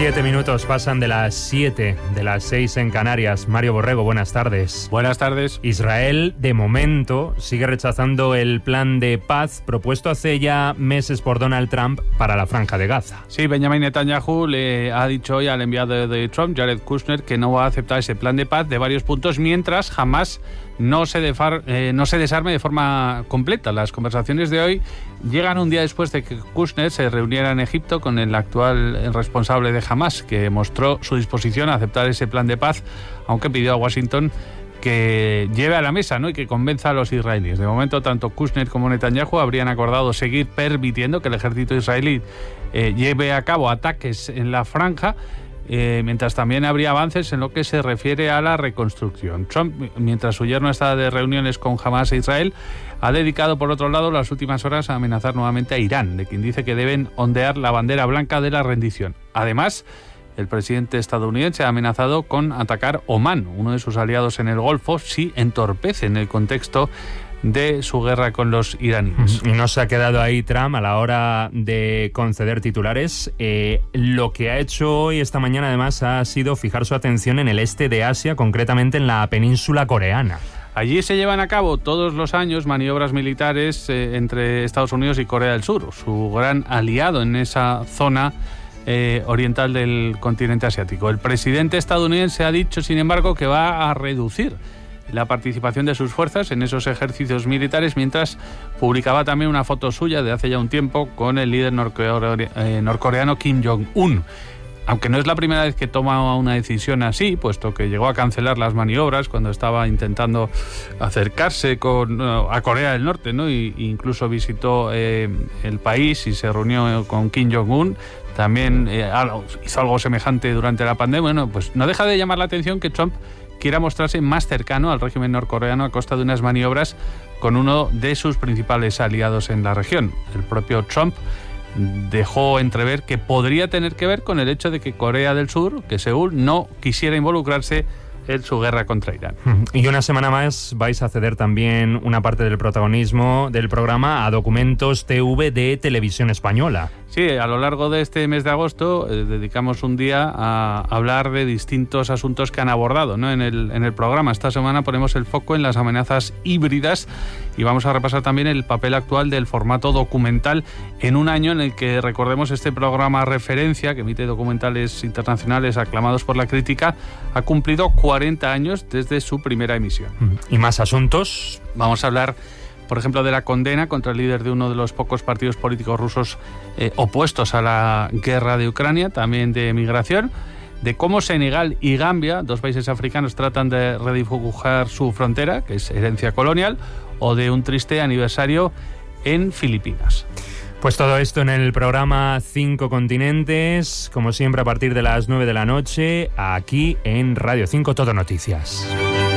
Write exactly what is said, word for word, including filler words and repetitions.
Siete minutos pasan de las siete, de las seis en Canarias. Mario Borrego, buenas tardes. Buenas tardes. Israel, de momento, sigue rechazando el plan de paz propuesto hace ya meses por Donald Trump para la Franja de Gaza. Sí, Benjamin Netanyahu le ha dicho hoy al enviado de Trump, Jared Kushner, que no va a aceptar ese plan de paz de varios puntos mientras jamás no se, defar, eh, no se desarme de forma completa. Las conversaciones de hoy llegan un día después de que Kushner se reuniera en Egipto con el actual responsable de Hamás, que mostró su disposición a aceptar ese plan de paz, aunque pidió a Washington que lleve a la mesa, ¿no?, y que convenza a los israelíes. De momento, tanto Kushner como Netanyahu habrían acordado seguir permitiendo que el ejército israelí eh, lleve a cabo ataques en la franja, Eh, mientras también habría avances en lo que se refiere a la reconstrucción. Trump, mientras su yerno está de reuniones con Hamás e Israel, ha dedicado, por otro lado, las últimas horas a amenazar nuevamente a Irán, de quien dice que deben ondear la bandera blanca de la rendición. Además, el presidente estadounidense ha amenazado con atacar Omán, uno de sus aliados en el Golfo, si entorpecen el contexto de su guerra con los iraníes. Y no se ha quedado ahí Trump a la hora de conceder titulares. Eh, lo que ha hecho hoy, esta mañana, además, ha sido fijar su atención en el este de Asia, concretamente en la península coreana. Allí se llevan a cabo todos los años maniobras militares eh, entre Estados Unidos y Corea del Sur, su gran aliado en esa zona eh, oriental del continente asiático. El presidente estadounidense ha dicho, sin embargo, que va a reducir la participación de sus fuerzas en esos ejercicios militares, mientras publicaba también una foto suya de hace ya un tiempo con el líder norcore- eh, norcoreano Kim Jong-un. Aunque no es la primera vez que toma una decisión así, puesto que llegó a cancelar las maniobras cuando estaba intentando acercarse con, uh, a Corea del Norte, ¿no? Y, incluso visitó eh, el país y se reunió con Kim Jong-un. También eh, algo, hizo algo semejante durante la pandemia. Bueno, pues no deja de llamar la atención que Trump quiera mostrarse más cercano al régimen norcoreano a costa de unas maniobras con uno de sus principales aliados en la región. El propio Trump dejó entrever que podría tener que ver con el hecho de que Corea del Sur, que Seúl, no quisiera involucrarse en su guerra contra Irán. Y una semana más vais a ceder también una parte del protagonismo del programa a Documentos T V de Televisión Española. Sí, a lo largo de este mes de agosto eh, dedicamos un día a hablar de distintos asuntos que han abordado, ¿no?, en el, en el programa. Esta semana ponemos el foco en las amenazas híbridas y vamos a repasar también el papel actual del formato documental en un año en el que, recordemos, este programa referencia, que emite documentales internacionales aclamados por la crítica, ha cumplido cuarenta años desde su primera emisión. ¿Y más asuntos? Vamos a hablar, por ejemplo, de la condena contra el líder de uno de los pocos partidos políticos rusos eh, opuestos a la guerra de Ucrania, también de migración, de cómo Senegal y Gambia, dos países africanos, tratan de redibujar su frontera, que es herencia colonial, o de un triste aniversario en Filipinas. Pues todo esto en el programa Cinco Continentes, como siempre a partir de las nueve de la noche, aquí en Radio cinco Todo Noticias.